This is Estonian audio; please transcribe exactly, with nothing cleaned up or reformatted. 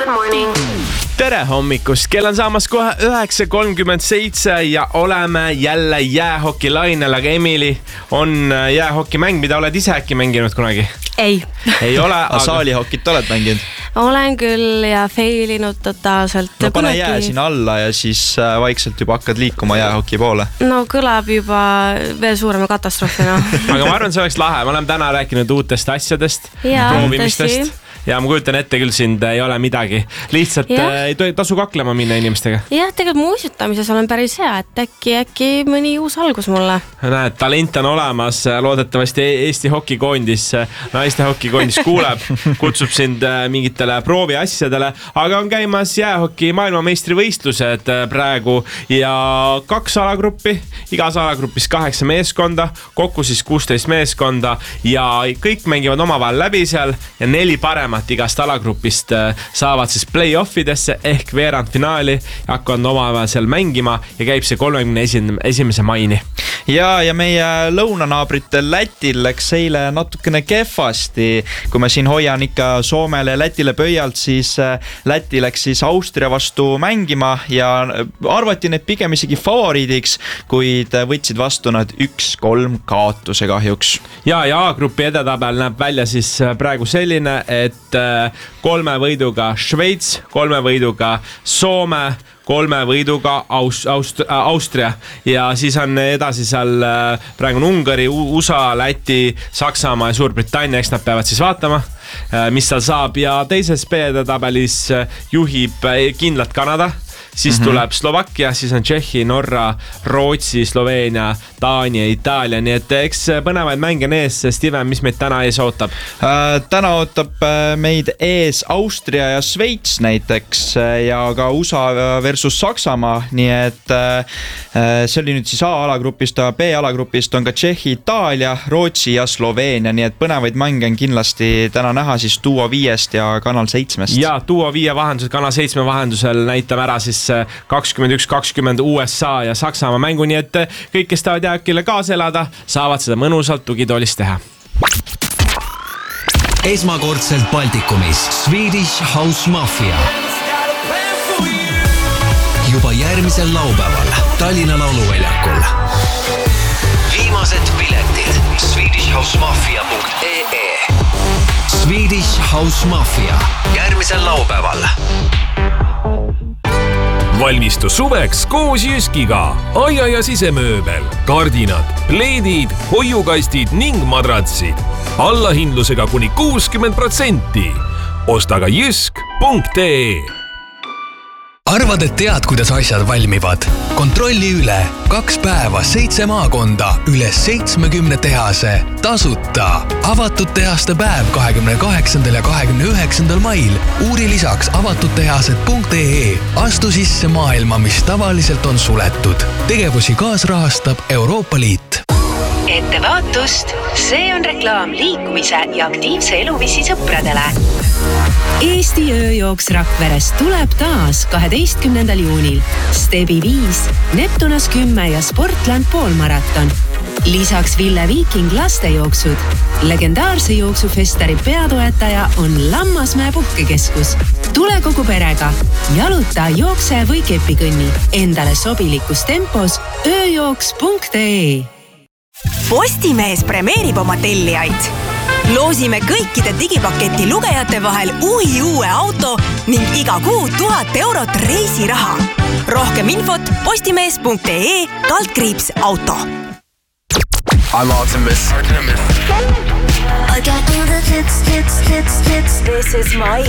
Good morning. Tere hommikust, kell on saamas kohe üheksa kolmkümmend seitse ja oleme jälle jäähokilainel, aga Emily on jäähokimäng, mida oled ise äkki mänginud kunagi? Ei. Ei ole, aga saalihokit oled mänginud? Olen küll ja failinud totaalselt. No pane kunagi... jää sinna alla ja siis vaikselt juba hakkad liikuma jäähoki poole. No kõlab juba veel suurema katastroofina. Aga ma arvan, see oleks lahe. Me oleme täna rääkinud uutest asjadest, ja, proovimistest. Tõsi. Ja ma kujutan ette küll sind ei ole midagi. Lihtsalt ja. ei tasu kaklema minna inimestega. Jah, tegelikult muusutamises olen päris hea, et äkki, äkki mõni uus algus mulle. Näed, talent on olemas. Loodetavasti Eesti hokikoondis, no Eesti hokikoondis kuuleb, kutsub sind mingitele prooviasjadele, aga on käimas jäähoki maailmameistrivõistlused praegu ja kaks alagruppi, igas alagrupis kaheksa meeskonda, kokku siis kuusteist meeskonda ja kõik mängivad omavahel läbi seal ja neli paremat igast alagrupist saavad siis play-offidesse ehk veerandfinaali ja hakkavad omavahel seal mängima ja käib see kolmekümne esimese maini. Ja, ja meie lõunanaabritel Lätil läks eile natukene kehvasti. Kui ma siin hoian ikka Soomele ja Lätile pöialt, siis Läti läks siis Austria vastu mängima ja arvati need pigem isegi favoriidiks, kuid võtsid vastu nad üks kolm kaotuse kahjuks. Ja, ja A-grupi edetabel näeb välja siis praegu selline, et kolme võiduga Šveits, kolme võiduga Soome, kolme võiduga Aust- Aust- Austria ja siis on edasi seal praegu Ungari, U S A, Läti, Saksamaa ja Suurbritannia, eks nad peavad siis vaatama, mis seal saab ja teises B-tabelis juhib kindlalt Kanada. Siis mm-hmm. tuleb Slovakkia, siis on Tšehhi, Norra, Rootsi, Sloveenia, Taani ja Itaalia. Nii et eks põnevaid mänge ees. Steven, mis meid täna ees ootab? Äh, täna ootab meid ees Austria ja Šveits näiteks ja ka U S A versus Saksamaa. Nii et äh, see oli nüüd siis A-alagrupist, B-alagrupist on ka Tšehhi, Itaalia, Rootsi ja Sloveenia. Nii et põnevaid mänge on kindlasti täna näha siis Duo viiest ja Kanal seitsmest. Ja Duo viie vahendusel, Kanal seitsme vahendusel näitame ära siis kakskümmend üks kakskümmend U S A ja Saksamaa mängu, nii et kõik, kes tahavad jääkile kaasa elada, saavad seda mõnusalt tugitoolist teha. Esmakordselt Baltikumis Swedish House Mafia. Juba järgmisel laupäeval Tallinna lauluväljakul. Viimased piletid swedish house mafia punkt ee. Swedish House Mafia järgmisel laupäeval. Valmistu suveks koos Jyskiga. Aia ja sisemööbel, kardinad, pleedid, hoiukastid ning madratsid. Allahindlusega kuni kuuskümmend protsenti. Osta ka jysk punkt ee. Arvad, et tead, kuidas asjad valmivad? Kontrolli üle. Kaks päeva, seitse maakonda, üle seitsmekümne tehase. Tasuta. Avatud tehaste päev kahekümne kaheksandal ja kahekümne üheksandal mail. Uuri lisaks avatud tehased punkt ee. Astu sisse maailma, mis tavaliselt on suletud. Tegevusi kaasrahastab Euroopa Liit. Ettevaatust, see on reklaam liikumise ja aktiivse eluviisi sõpradele. Eesti ööjooks Rakveres tuleb taas kaheteistkümnendal juunil. Stebi viis, Neptunas kümme ja Sportland poolmaraton. Lisaks Ville Viiking lastejooksud. Legendaarse jooksufestari peatoetaja on Lammasmäe puhkekeskus. Tule kogu perega. Jaluta, jookse või kepikõnni. Endale sobilikus tempos ööjooks punkt ee. Postimees premeerib oma tellijaid. Loosime kõikide digipaketi lugejate vahel uhi uue auto ning iga kuu tuhat eurot reisiraha. Rohkem infot postimees punkt ee kaldkriips auto. I'm Artemis. I got all the hits, hits, hits, hits. This is my